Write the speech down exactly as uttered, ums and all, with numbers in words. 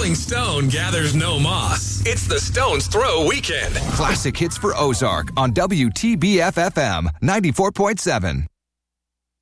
Rolling Stone gathers no moss. It's the Stones Throw Weekend. Classic hits for Ozark on W T B F F M ninety-four point seven.